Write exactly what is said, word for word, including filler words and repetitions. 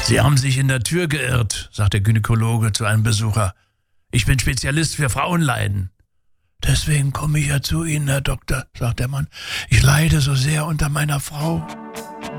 Sie haben sich in der Tür geirrt, sagt der Gynäkologe zu einem Besucher. Ich bin Spezialist für Frauenleiden. Deswegen komme ich ja zu Ihnen, Herr Doktor, sagt der Mann. Ich leide so sehr unter meiner Frau.